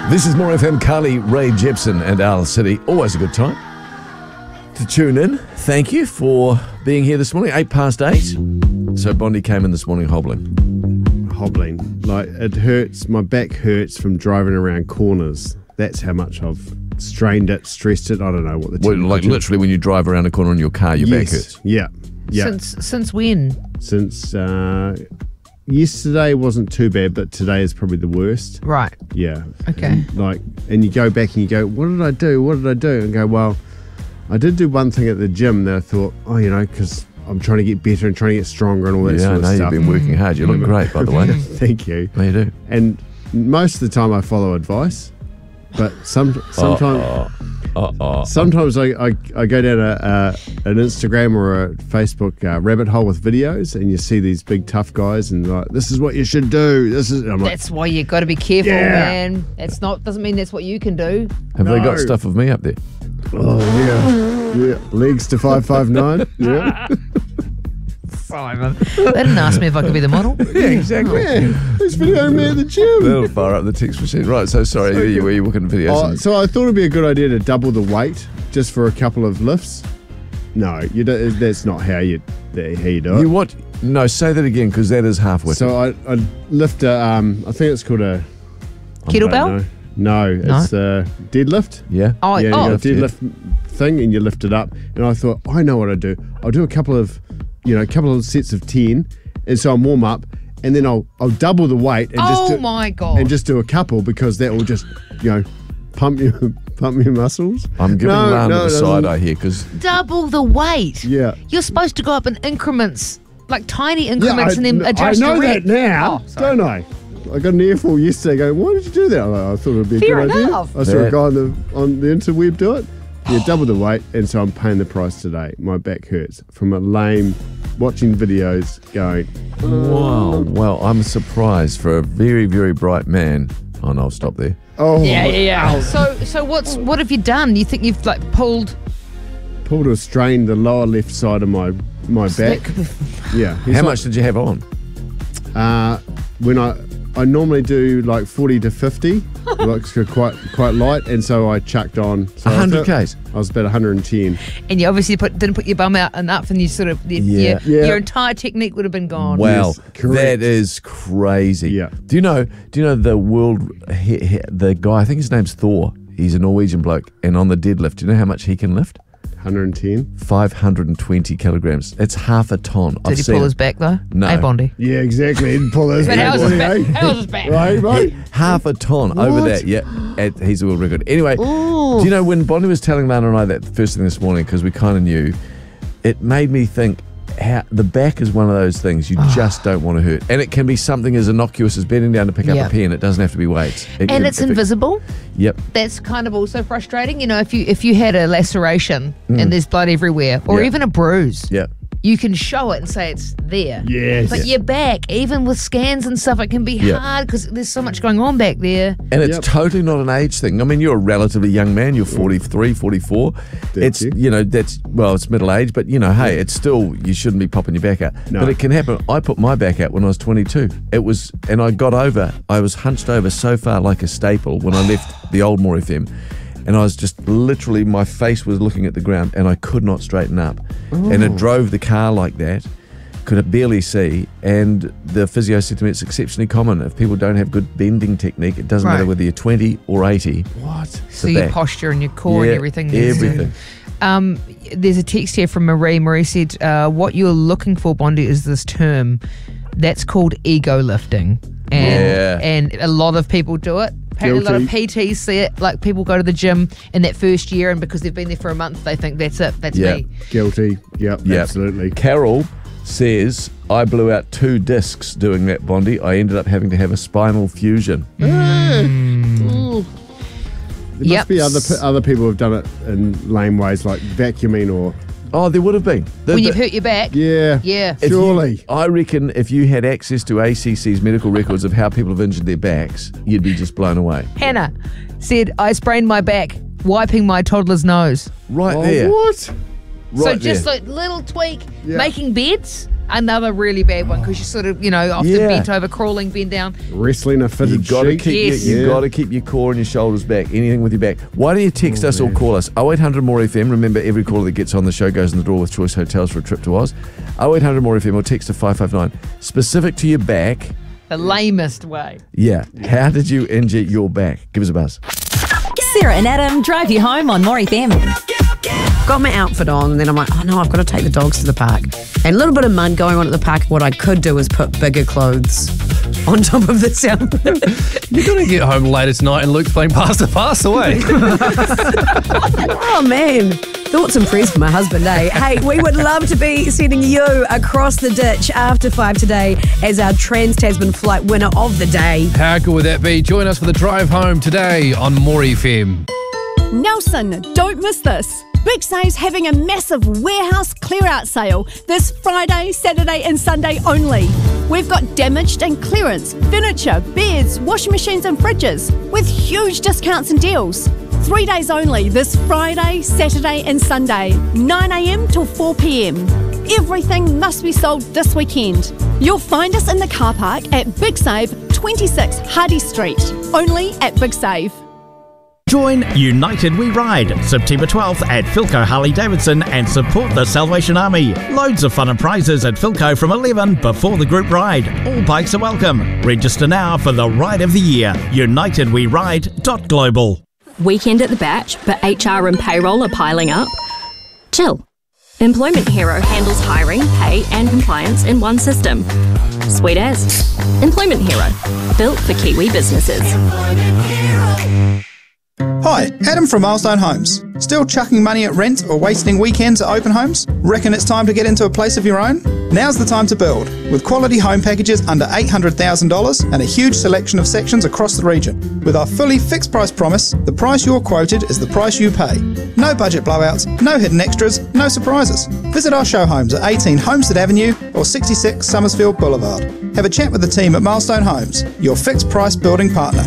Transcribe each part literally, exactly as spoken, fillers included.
This is More F M, Carly Rae Jepsen and Owl City. Always a good time to tune in. Thank you for being here this morning. Eight past eight. So Bondi came in this morning hobbling. Hobbling. Like, it hurts. My back hurts from driving around corners. That's how much I've strained it, stressed it. I don't know what the Well, like literally when you drive around a corner in your car, your yes. back hurts. Yeah. Yeah. Since since when? Since uh, yesterday wasn't too bad, but today is probably the worst. Right. Yeah. Okay. And like, and you go back and you go, what did I do? What did I do? And go, well, I did do one thing at the gym that I thought, oh, you know, because I'm trying to get better and trying to get stronger and all that Yeah, sort I of know stuff. you've been working hard. You look great, by the way. Thank you. No, you do. And most of the time I follow advice, but some sometimes Uh-oh. Uh-oh. sometimes I, I, I go down a, a an Instagram or a Facebook uh, rabbit hole with videos, and you see these big tough guys, and like, this is what you should do. This is. I'm like, That's why you got to be careful, Yeah. man. It's not doesn't mean that's what you can do. Have they got No. stuff of me up there? oh yeah, yeah. Legs to five five nine. Yeah. Simon. They didn't ask me if I could be the model. Yeah, exactly. Yeah, who's videoing me at the gym? They'll fire up the text machine. Right, so sorry, So were you, good. were you looking at videos? Oh, and- so I thought it'd be a good idea to double the weight just for a couple of lifts. No, you don't, that's not how you that- how you do it. you what? No, say that again, because that is halfway. So I I lift a um I think it's called a I don't Kettlebell? know. No, it's a deadlift. yeah? Oh, yeah, you oh. got a deadlift thing and you lift it up. And I thought, I know what I do. I'll do a couple of, you know, a couple of sets of ten, and so I'm warm up, and then I'll I'll double the weight and just Oh do, my god. and just do a couple because that will just, you know, pump your pump your muscles. I'm giving No, Lana no, the it side doesn't. eye here, because double the weight. Yeah. You're supposed to go up in increments, like tiny Yeah, increments, I, and then I adjust know direct. that now, Oh, sorry. don't I? I got an earful yesterday going, why did you do that? I'm like, I thought it would be a Fair good enough. idea. I saw Yeah. a guy on the, on the interweb do it. Yeah, double the weight, and so I'm paying the price today. My back hurts from a lame watching videos going, wow, well, I'm surprised for a very, very bright man. Oh, no, I'll stop there. oh, Yeah, yeah, yeah. So, so what's what have you done? You think you've like pulled? pulled or strained the lower left side of my, my back. Yeah. he's How not- much did you have on? Uh, when I I normally do like forty to fifty, like so quite quite light, and so I chucked on so one hundred I Ks? I was about one hundred ten. And you obviously put, didn't put your bum out enough, and you sort of your, Yeah. your, Yeah. your entire technique would have been gone. Wow, Yes, correct. that is crazy. Yeah. Do you know? Do you know the world? He, he, the guy, I think his name's Thor. He's a Norwegian bloke, and on the deadlift, do you know how much he can lift? one hundred ten. Five hundred and twenty kilograms. It's half a ton. Did I've he seen pull it. his back though? No. Hey, Bondi. Yeah, exactly. He didn't pull those But back, how's his did he, back? eh? How's his back? Right, right. half a ton over What? that. Yeah, at, he's a world record. Anyway, do you know when Bondi was telling Lana and I that first thing this morning, because we kind of knew, it made me think. How, the back is one of those things you just don't want to hurt, and it can be something as innocuous as bending down to pick up Yeah. a pen. It doesn't have to be weights. It And can- it's if it- invisible. Yep. That's kind of also frustrating. You know, if you if you had a laceration and there's blood everywhere, or Yeah. even a bruise, Yep. you can show it and say it's there. Yes. But your back, even with scans and stuff, it can be Yeah. hard because there's so much going on back there. And it's Yep. totally not an age thing. I mean, you're a relatively young man. You're forty-three, forty-four. It's, you. you know, that's, well, it's middle age, but, you know, hey, it's still, you shouldn't be popping your back out. No. But it can happen. I put my back out when I was twenty-two. It was, and I got over, I was hunched over so far like a staple when I left the old More F M. And I was just literally, my face was looking at the ground and I could not straighten up. And it drove the car like that. Could barely see, and the physio said to me it's exceptionally common. If people don't have good bending technique, it doesn't matter Right. whether you're twenty or eighty. What? So The your back. posture and your core Yeah, and everything. needs to- everything. Um, there's a text here from Marie. Marie said, uh, what you're looking for, Bondi, is this term that's called ego lifting. And, Yeah. and a lot of people do it. Apparently, a lot of P Ts see it. Like, people go to the gym in that first year, and because they've been there for a month, they think that's it. That's Yeah. me. Guilty. Yep, Yep. absolutely. Carol says, I blew out two discs doing that, Bondi. I ended up having to have a spinal fusion. There Yep. must be other pe- other people who've done it in lame ways, like vacuuming or Oh, there would have been. The- When the- you've hurt your back. yeah, Yeah. if you- surely. I reckon if you had access to A C C's medical records of how people have injured their backs, you'd be just blown away. Hannah said, I sprained my back wiping my toddler's nose. Right Oh, there. what? Right so just there. like little tweak, Yeah. making beds, another really bad one because you're sort of, you know, often Yeah. bent over, crawling, bent down. Wrestling a fitted You've got to sheet. keep Yes. your, you've Yeah. got to keep your core and your shoulders back. Anything with your back. Why don't you text Oh, us or man. call us? oh eight hundred more F M. Remember, every caller that gets on the show goes in the door with Choice Hotels for a trip to Oz. oh eight hundred more F M or text to five five nine. Specific to your back. The lamest way. Yeah. How did you injure your back? Give us a buzz. Sarah and Adam drive you home on More F M. Got my outfit on, and then I'm like, oh no, I've got to take the dogs to the park. And a little bit of mud going on at the park. What I could do is put bigger clothes on top of this outfit. You're going to get home later tonight and Luke's playing Pass the Pass away. Oh man, thoughts and prayers for my husband, eh? Hey, we would love to be sending you across the ditch after five today as our Trans-Tasman flight winner of the day. How good would that be? Join us for the drive home today on More F M. Nelson, don't miss this. Big Save's having a massive warehouse clear-out sale this Friday, Saturday and Sunday only. We've got damaged and clearance, furniture, beds, washing machines and fridges with huge discounts and deals. Three days only this Friday, Saturday and Sunday, nine a m till four p m. Everything must be sold this weekend. You'll find us in the car park at Big Save, twenty-six Hardy Street, only at Big Save. Join United We Ride September twelfth at Philco Harley Davidson and support the Salvation Army. Loads of fun and prizes at Philco from eleven before the group ride. All bikes are welcome. Register now for the Ride of the Year. united we ride dot global. Weekend at the Batch, but H R and payroll are piling up? Chill. Employment Hero handles hiring, pay and compliance in one system. Sweet as. Employment Hero. Built for Kiwi businesses. Hi, Adam from Milestone Homes. Still chucking money at rent or wasting weekends at open homes? Reckon it's time to get into a place of your own? Now's the time to build, with quality home packages under eight hundred thousand dollars and a huge selection of sections across the region. With our fully fixed price promise, the price you're quoted is the price you pay. No budget blowouts, no hidden extras, no surprises. Visit our show homes at eighteen Homestead Avenue or sixty-six Summersfield Boulevard. Have a chat with the team at Milestone Homes, your fixed price building partner.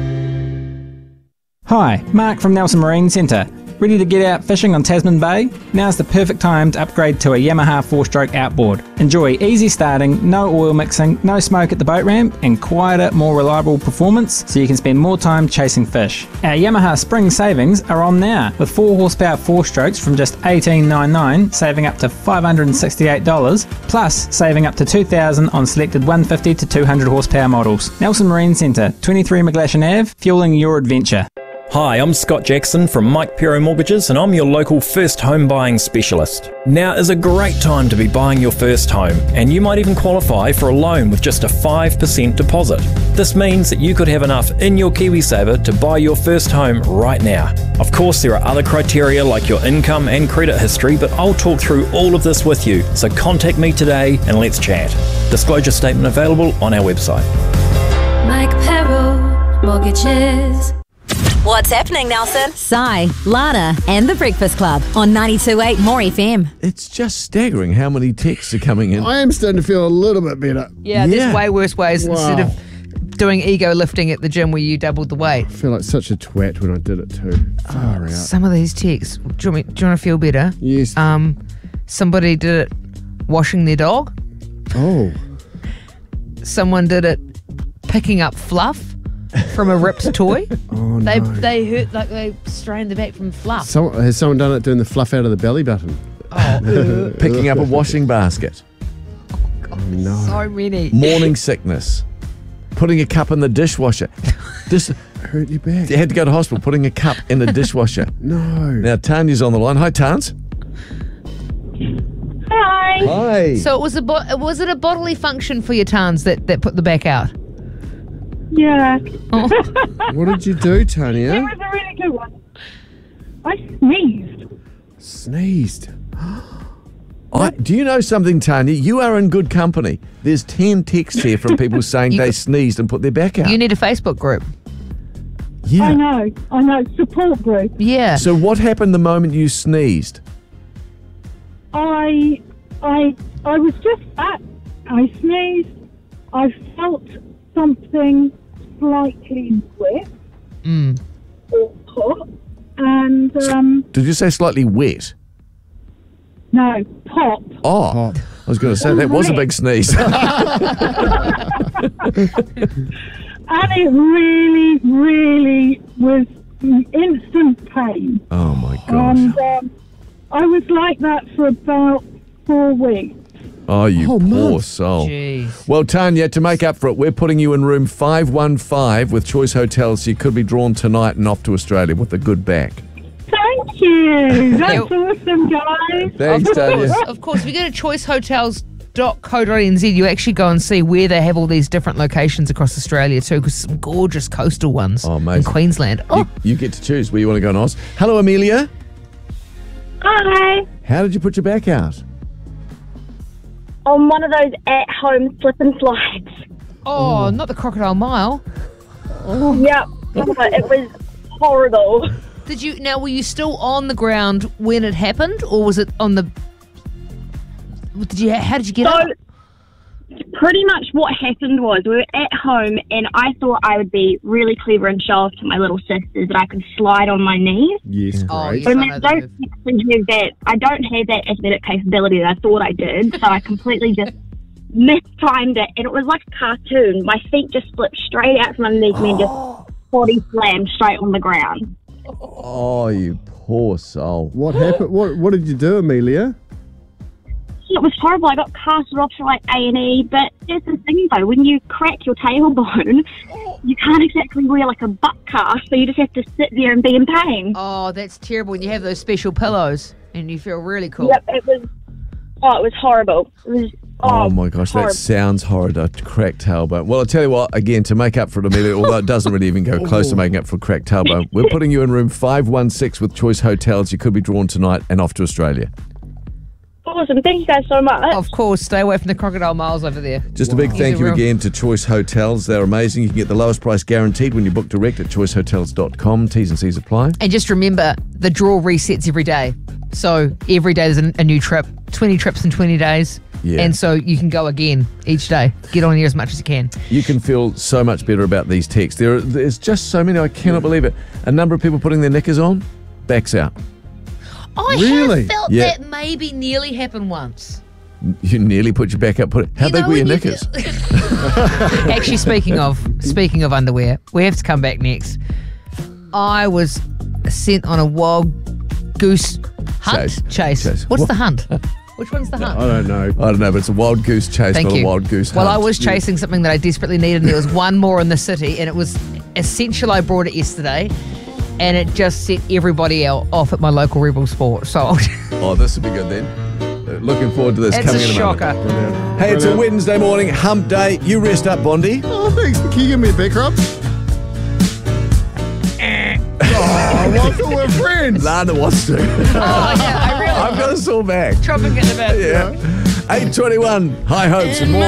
Hi, Mark from Nelson Marine Centre. Ready to get out fishing on Tasman Bay? Now's the perfect time to upgrade to a Yamaha four-stroke outboard. Enjoy easy starting, no oil mixing, no smoke at the boat ramp, and quieter, more reliable performance so you can spend more time chasing fish. Our Yamaha spring savings are on now, with four horsepower four-strokes from just eighteen ninety-nine, saving up to five hundred sixty-eight dollars, plus saving up to two thousand dollars on selected one fifty to two hundred horsepower models. Nelson Marine Centre, twenty-three McGlashan Avenue, fueling your adventure. Hi, I'm Scott Jackson from Mike Pero Mortgages and I'm your local first home buying specialist. Now is a great time to be buying your first home and you might even qualify for a loan with just a five percent deposit. This means that you could have enough in your KiwiSaver to buy your first home right now. Of course, there are other criteria like your income and credit history, but I'll talk through all of this with you, so contact me today and let's chat. Disclosure statement available on our website. Mike Pero Mortgages. What's happening, Nelson? Sai, Lana, and the Breakfast Club on ninety-two point eight More F M. It's just staggering how many texts are coming in. I am starting to feel a little bit better. Yeah, there's Yeah. way worse ways Wow. instead of doing ego lifting at the gym where you doubled the weight. I feel like such a twat when I did it too. Far out. Some of these texts, do you, want me, do you want to feel better? Yes. Um, somebody did it washing their dog. Oh. Someone did it picking up fluff from a ripped toy. Oh, They no. they hurt like they strained the back from fluff. Some, has someone done it doing the fluff out of the belly button? Oh, Picking up a washing basket. No. so many. Morning sickness. Putting a cup in the dishwasher. Just Hurt your back. you had to go to hospital. Putting a cup in the dishwasher. No. Now Tanya's on the line. Hi, Tans. Hi. Hi. So it was a bo- was it a bodily function for your tans that, that put the back out? Yeah. Oh. What did you do, It Tanya? was a really good one. I sneezed. Sneezed. I, do you know something, Tanya? You are in good company. There's ten texts here from people saying You- they sneezed and put their back out. You need a Facebook group. yeah. I know. I know. Support group. Yeah. So what happened the moment you sneezed? I, I, I was just fat. I sneezed. I felt something slightly wet Mm. or hot, and um, Did you say slightly wet? no, pop. Oh, I was going to say, that was a big sneeze. And it really, really was instant pain. Oh, my gosh. And um, I was like that for about four weeks. Oh, you Oh, poor month. soul. Jeez. Well, Tanya, to make up for it, we're putting you in room five one five with Choice Hotels. You could be drawn tonight and off to Australia with a good back. Thank you. That's awesome, guys. Thanks, of Tanya. course, of course. If you go to choice hotels dot co dot n z, you actually go and see where they have all these different locations across Australia too, because some gorgeous coastal ones Oh, in amazing. Queensland. Oh, You, you get to choose where you want to go and Oz. Hello, Amelia. Hi. How did you put your back out? On one of those at-home slip and slides. oh, not the Crocodile Mile. Yep. It was horrible. Did you now? Were you still on the ground when it happened, or was it on the? Did you? How did you get So, up? pretty much what happened was we were at home and I thought I would be really clever and show off to my little sisters that I could slide on my knees. Yes, Oh, great. yes, But I I know don't the move. actually have that. I don't have that athletic capability that I thought I did. So I completely just mistimed it, and it was like a cartoon. My feet just slipped straight out from underneath me and just body slammed straight on the ground. Oh, you poor soul. What happened? What What did you do, Amelia? It was horrible. I got casted off to like A and E, but here's the thing though, when you crack your tailbone, you can't exactly wear like a butt cast, so you just have to sit there and be in pain. Oh, that's terrible. When you have those special pillows and you feel really cool. Yep, it was, oh, it was horrible. It was, Oh, oh, my gosh, horrible. that sounds horrid, a cracked tailbone. Well, I'll tell you what, again, to make up for it, Amelia, although it doesn't really even go close to making up for a cracked tailbone, we're putting you in room five one six with Choice Hotels. You could be drawn tonight and off to Australia. Awesome. Thank you guys so much. Of course, stay away from the Crocodile Miles over there. Just a big Wow. thank He's a you real- again to Choice Hotels. They're amazing. You can get the lowest price guaranteed when you book direct at choice hotels dot com. T's and C's apply. And just remember, the draw resets every day. So every day there's a, a new trip, twenty trips in twenty days. Yeah. And so you can go again each day. Get on here as much as you can. You can feel so much better about these texts. There, are- there's just so many. I cannot believe it. A number of people putting their knickers on, backs out. I Really? have felt Yeah. that maybe nearly happened once. You nearly put your back up. Put it. How You big know were your when you knickers? Actually, speaking of speaking of underwear, we have to come back next. I was sent on a wild goose hunt Chase. chase. Chase. What's What? the hunt? Which one's the hunt? I don't know. I don't know, but it's a wild goose chase, Thank not you. a wild goose Well, I hunt. was chasing something that I desperately needed, and there was one more in the city, and it was essential. I brought it yesterday, and it just set everybody else off at my local Rebel Sport. So Oh, this will be good then. Uh, Looking forward to this it's coming a in a moment. shocker. Hey, it's a Wednesday morning, hump day. You rest up, Bondi. Oh, thanks. Can you give me a back rub? Oh, I thought we were friends. Lana wants to. Oh, yeah, I really I've got a sore back. Tropic in the bed. Yeah. eight twenty-one, high hopes and more.